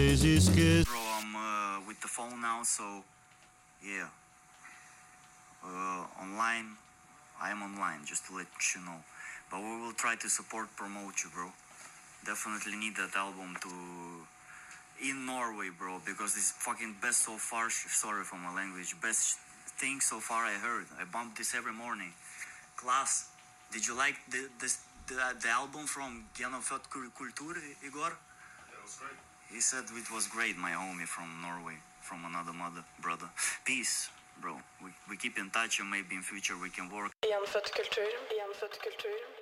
Bro, I'm with the phone now, so yeah. Online, I am online, just to let you know. But we will try to support, promote you, bro. Definitely need that album to in Norway, bro, because this is fucking best so far. Sorry for my language. Best thing so far I heard. I bumped this every morning. Class. Did you like the album from Genofødt Kultur, Igor? It was great. He said it was great, my homie from Norway, from another mother, brother. Peace, bro. We keep in touch and maybe in future we can work. Genfødt kultur.